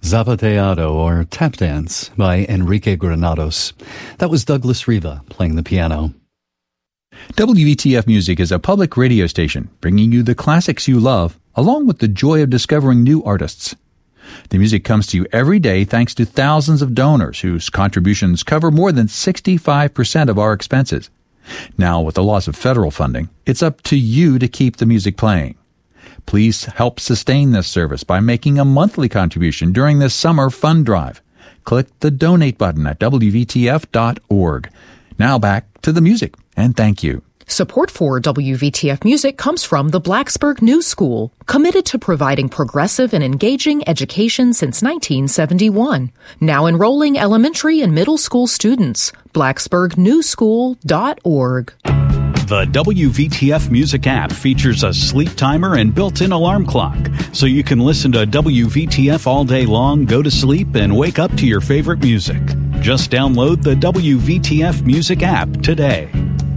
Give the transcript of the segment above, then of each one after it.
Zapateado, or Tap Dance, by Enrique Granados. That was Douglas Riva playing the piano. WVTF Music is a public radio station bringing you the classics you love, along with the joy of discovering new artists. The music comes to you every day thanks to thousands of donors whose contributions cover more than 65% of our expenses. Now, with the loss of federal funding, it's up to you to keep the music playing. Please help sustain this service by making a monthly contribution during this summer fund drive. Click the donate button at WVTF.org. Now back to the music, and thank you. Support for WVTF Music comes from the Blacksburg New School, committed to providing progressive and engaging education since 1971. Now enrolling elementary and middle school students. BlacksburgNewSchool.org. The WVTF Music app features a sleep timer and built-in alarm clock, so you can listen to WVTF all day long, go to sleep, and wake up to your favorite music. Just download the WVTF Music app today.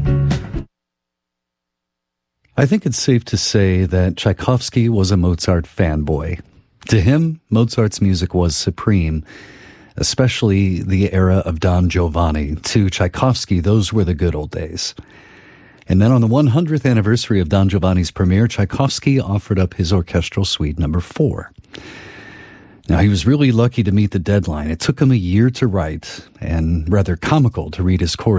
I think it's safe to say that Tchaikovsky was a Mozart fanboy. To him, Mozart's music was supreme, especially the era of Don Giovanni. To Tchaikovsky, those were the good old days. And then on the 100th anniversary of Don Giovanni's premiere, Tchaikovsky offered up his orchestral suite number 4. Now, he was really lucky to meet the deadline. It took him a year to write, and rather comical to read his chorus